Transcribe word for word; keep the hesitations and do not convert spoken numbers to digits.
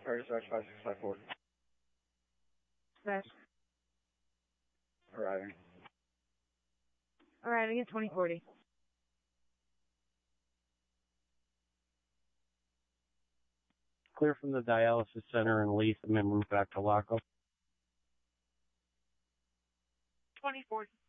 Or dispatch five six five four. Dispatch. Arriving. Arriving at twenty forty. Clear from the dialysis center in Leith and then move back to Laco. twenty forty.